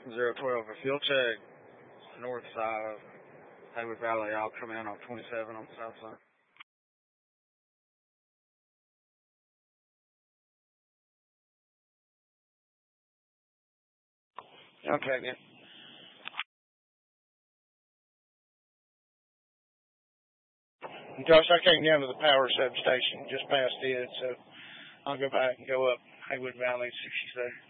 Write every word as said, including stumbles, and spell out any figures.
zero twelve, if you'll check north side of Haywood Valley, I'll come in on twenty-seven on the south side. Okay, then. Josh, I came down to the power substation just past it, so I'll go back and go up Haywood Valley, sixty-seven.